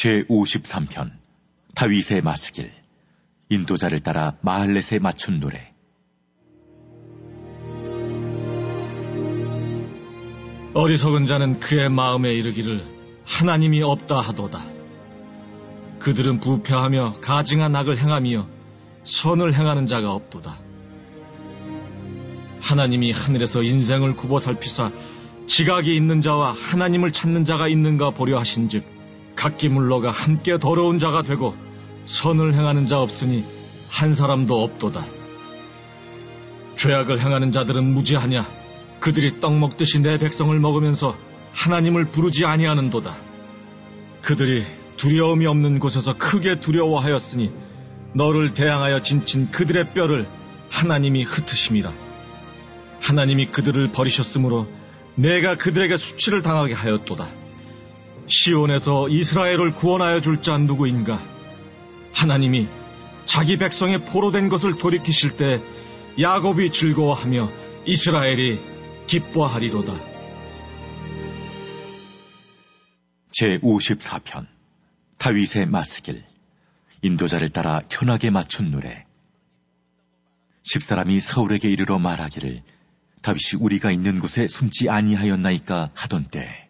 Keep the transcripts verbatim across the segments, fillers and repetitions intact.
제오십삼 편 다윗의 마스길. 인도자를 따라 마할렛에 맞춘 노래. 어리석은 자는 그의 마음에 이르기를 하나님이 없다 하도다. 그들은 부패하며 가증한 악을 행하며 선을 행하는 자가 없도다. 하나님이 하늘에서 인생을 굽어 살피사 지각이 있는 자와 하나님을 찾는 자가 있는가 보려 하신즉 각기 물러가 함께 더러운 자가 되고 선을 행하는 자 없으니 한 사람도 없도다. 죄악을 행하는 자들은 무지하냐? 그들이 떡 먹듯이 내 백성을 먹으면서 하나님을 부르지 아니하는도다. 그들이 두려움이 없는 곳에서 크게 두려워하였으니 너를 대항하여 진친 그들의 뼈를 하나님이 흩으심이라. 하나님이 그들을 버리셨으므로 내가 그들에게 수치를 당하게 하였도다. 시온에서 이스라엘을 구원하여 줄 자 누구인가? 하나님이 자기 백성의 포로된 것을 돌이키실 때 야곱이 즐거워하며 이스라엘이 기뻐하리로다. 제오십사 편 다윗의 마스길. 인도자를 따라 현악에 맞춘 노래. 십사람이 사울에게 이르러 말하기를 다윗이 우리가 있는 곳에 숨지 아니하였나이까 하던 때,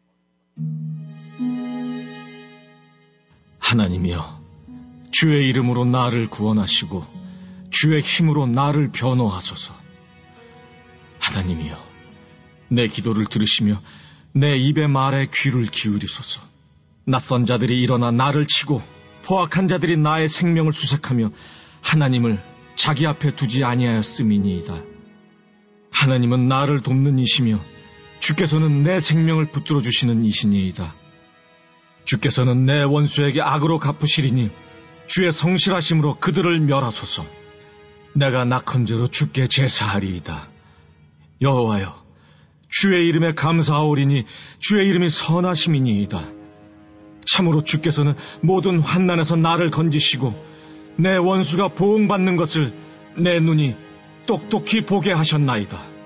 하나님이여, 주의 이름으로 나를 구원하시고 주의 힘으로 나를 변호하소서. 하나님이여, 내 기도를 들으시며 내 입의 말에 귀를 기울이소서. 낯선 자들이 일어나 나를 치고 포악한 자들이 나의 생명을 수색하며 하나님을 자기 앞에 두지 아니하였음이니이다. 하나님은 나를 돕는 이시며 주께서는 내 생명을 붙들어 주시는 이시니이다. 주께서는 내 원수에게 악으로 갚으시리니 주의 성실하심으로 그들을 멸하소서. 내가 낙헌제로 주께 제사하리이다. 여호와여, 주의 이름에 감사하오리니 주의 이름이 선하심이니이다. 참으로 주께서는 모든 환난에서 나를 건지시고 내 원수가 보응받는 것을 내 눈이 똑똑히 보게 하셨나이다.